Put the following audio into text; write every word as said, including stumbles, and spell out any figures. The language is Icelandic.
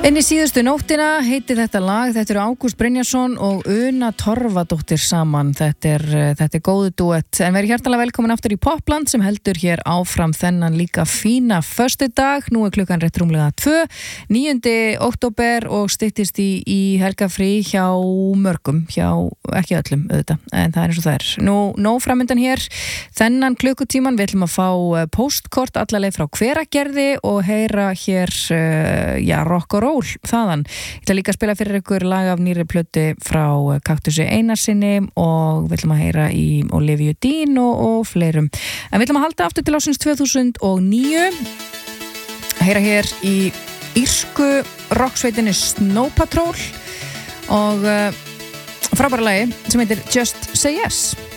Inn í síðustu nóttina heitir þetta lag, þetta eru Ágúst Brynjarsson og Una Torfadóttir saman, þetta er, þetta er góðu duett, en verið hjartanlega velkomin aftur í Popland sem heldur hér áfram þennan líka fína föstudag, nú er klukkan rétt rúmlega tvö, níundi október og styttist í, í helgafrí hjá mörgum, hjá ekki öllum auðvitað, en það er eins og það er. Nú, nóg framundan hér, þennan klukkutíman, við ætlum að fá postkort allaleg frá Hveragerði og heyra hér, uh, já, rock og roll þaðan. Ég ætla líka að spila fyrir ykkur lag af nýri plötu frá Kaktusi Einarsinni og við ætlum að heyra í Olivia Dean og, og fleirum. En við ætlum að halda aftur til ásins tvö þúsund og níu, heyra hér í írsku rocksveitinni Snow Patrol og uh, frábæra lagi sem heitir Just Say Yes.